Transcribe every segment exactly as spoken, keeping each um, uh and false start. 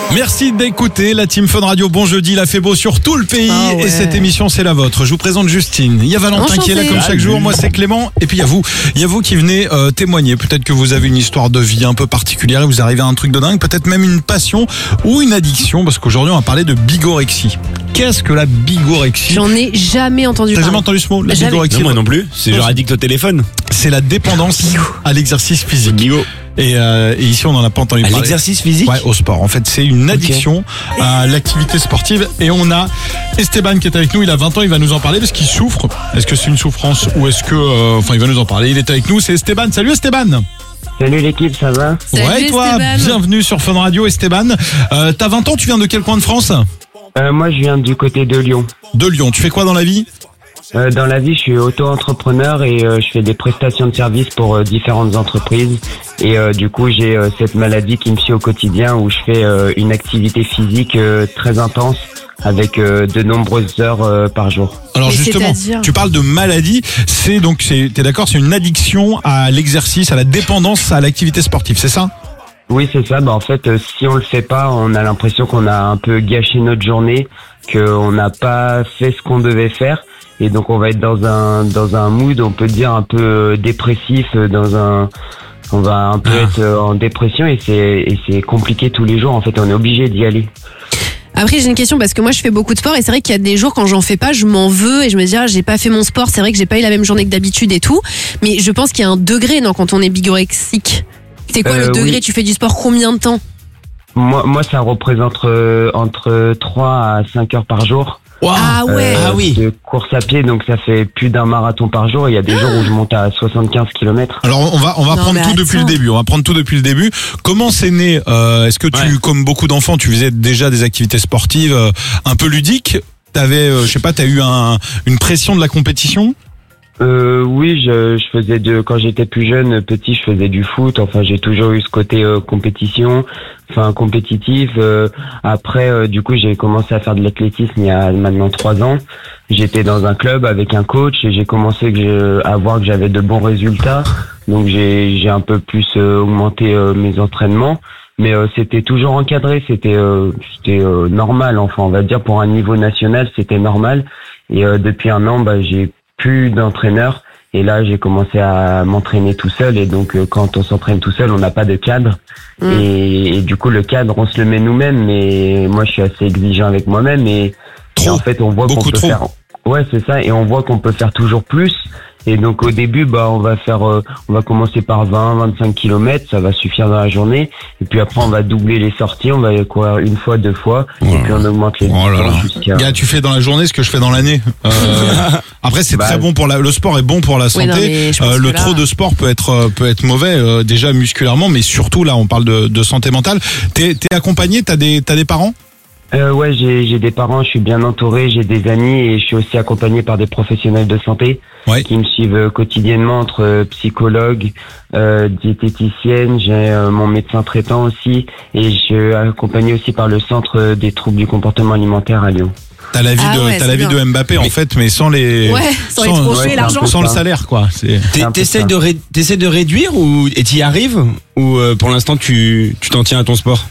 Merci d'écouter la Team Fun Radio. Bon jeudi, il a fait beau sur tout le pays Ah ouais. et cette émission c'est la vôtre. Je vous présente Justine. Il y a Valentin Enchanté. qui est là comme chaque jour. Moi c'est Clément et puis il y a vous. Il y a vous qui venez euh, témoigner. Peut-être que vous avez une histoire de vie un peu particulière et vous arrivez à un truc de dingue. Peut-être même une passion ou une addiction parce qu'aujourd'hui on va parler de bigorexie. Qu'est-ce que la bigorexie? J'en ai jamais entendu T'as parler. jamais entendu ce mot? La Jamais. bigorexie. Non, moi non plus. C'est genre addict au téléphone. C'est la dépendance à l'exercice physique. Bigo. Et, euh, et ici on en a pas entendu À parler. l'exercice physique. Ouais, au sport. En fait, c'est une addiction à l'activité sportive. Et on a Esteban qui est avec nous. Il a vingt ans. Il va nous en parler parce qu'il souffre. Est-ce que c'est une souffrance ou est-ce que, euh, enfin, il va nous en parler. Il est avec nous. C'est Esteban. Salut Esteban. Salut l'équipe, ça va? Salut, ouais, et toi. Esteban. Bienvenue sur Fun Radio, Esteban. Euh, t'as vingt ans. Tu viens de quel coin de France? euh, Moi je viens du côté de Lyon. De Lyon. Tu fais quoi dans la vie? Euh, dans la vie, je suis auto-entrepreneur et euh, je fais des prestations de services pour euh, différentes entreprises. Et euh, du coup, j'ai euh, cette maladie qui me suit au quotidien où je fais euh, une activité physique euh, très intense avec euh, de nombreuses heures euh, par jour. Alors Mais justement, c'est-à-dire tu parles de maladie. C'est donc, c'est, t'es d'accord? C'est une addiction à l'exercice, à la dépendance à l'activité sportive. C'est ça? Oui, c'est ça. Bah, en fait, euh, si on le fait pas, on a l'impression qu'on a un peu gâché notre journée, qu'on n'a pas fait ce qu'on devait faire. Et donc on va être dans un dans un mood, on peut dire un peu dépressif, dans un on va un peu Ah. être en dépression et c'est et c'est compliqué tous les jours. En fait, on est obligé d'y aller. Après, j'ai une question parce que moi, je fais beaucoup de sport et c'est vrai qu'il y a des jours quand j'en fais pas, je m'en veux et je me dis, ah, j'ai pas fait mon sport. C'est vrai que j'ai pas eu la même journée que d'habitude et tout. Mais je pense qu'il y a un degré, non, quand on est bigorexique. C'est quoi Euh, le degré? oui. Tu fais du sport combien de temps? Moi moi ça représente euh, entre trois à cinq heures par jour. Wow. Ah ouais. Euh, Ah oui. De course à pied, donc ça fait plus d'un marathon par jour. Il y a des jours où je monte à soixante-quinze kilomètres. Alors on va on va Non, prendre mais tout depuis le attends. début. On va prendre tout depuis le début. Comment c'est né? euh, Est-ce que tu, Ouais. comme beaucoup d'enfants, tu faisais déjà des activités sportives euh, un peu ludiques? T'avais, euh, je sais pas, t'as eu un, une pression de la compétition? Euh, oui, je, je faisais de quand j'étais plus jeune, petit, je faisais du foot. Enfin, j'ai toujours eu ce côté euh, compétition, enfin compétitif. Euh, après, euh, du coup, j'ai commencé à faire de l'athlétisme il y a maintenant trois ans. J'étais dans un club avec un coach et j'ai commencé que je- à voir que j'avais de bons résultats. Donc, j'ai j'ai un peu plus euh, augmenté euh, mes entraînements. Mais euh, c'était toujours encadré, c'était euh, c'était euh, normal. Enfin, on va dire pour un niveau national, c'était normal. Et euh, depuis un an, bah, j'ai plus d'entraîneur et là j'ai commencé à m'entraîner tout seul et donc euh, quand on s'entraîne tout seul on n'a pas de cadre Mm. et, et du coup le cadre on se le met nous-mêmes mais moi je suis assez exigeant avec moi-même et, et Trop. en fait on voit qu'on Beaucoup peut trop. faire ouais c'est ça et on voit qu'on peut faire toujours plus et donc au début bah on va faire euh, on va commencer par vingt vingt-cinq kilomètres, ça va suffire dans la journée et puis après on va doubler les sorties, on va courir une fois deux fois et Oh là puis on augmente les Oh là là. distances jusqu'à Gars, tu fais dans la journée ce que je fais dans l'année. Euh, après, c'est Bah, très bon pour la, le sport est bon pour la Oui, santé. non, mais je pense Euh, le que là- trop de sport peut être euh, peut être mauvais euh, déjà musculairement, mais surtout là, on parle de, de santé mentale. T'es t'es accompagné? T'as des t'as des parents? Euh, ouais, j'ai j'ai des parents, je suis bien entouré, j'ai des amis et je suis aussi accompagné par des professionnels de santé Ouais. qui me suivent euh, quotidiennement entre euh, psychologue, euh, diététicienne, j'ai euh, mon médecin traitant aussi et je suis accompagné aussi par le centre des troubles du comportement alimentaire à Lyon. T'as la vie Ah de ouais, t'as la c'est vie bien. de Mbappé en Mais- fait, mais sans les Ouais, sans les trophées, ouais, l'argent. c'est un sans le ça. salaire quoi. C'est C'est un peu T'essayes ça. de, ré- t'essayes de réduire ou et t'y arrives ou euh, pour l'instant tu tu t'en tiens à ton sport?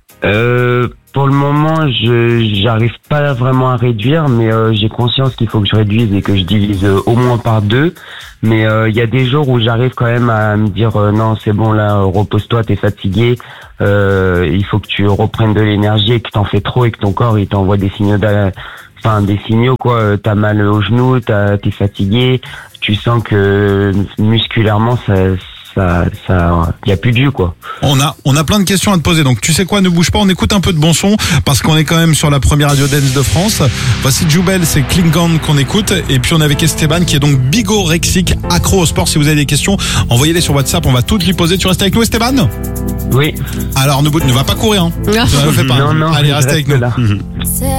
Euh, pour le moment, je j'arrive pas vraiment à réduire, mais euh, j'ai conscience qu'il faut que je réduise et que je divise euh, au moins par deux. Mais euh, il y a des jours où j'arrive quand même à me dire euh, non, c'est bon là, repose-toi, t'es fatigué. Euh, il faut que tu reprennes de l'énergie et que t'en fais trop et que ton corps il t'envoie des signaux, d'a- enfin des signaux quoi. Euh, T'as mal au genou, t'as, t'es fatigué, tu sens que musculairement ça ça ça y a plus de jus quoi. On a, on a plein de questions à te poser. Donc, tu sais quoi, ne bouge pas. On écoute un peu de bon son parce qu'on est quand même sur la première radio dance de France. Voici Jubel, c'est Klingon qu'on écoute. Et puis, on est avec Esteban qui est donc bigorexique, accro au sport. Si vous avez des questions, envoyez-les sur WhatsApp. On va toutes lui poser. Tu restes avec nous, Esteban? Oui. Alors, ne, bou- ne va pas courir, hein. Ah. Ne le fais pas. Non non. Allez, je reste avec nous. là.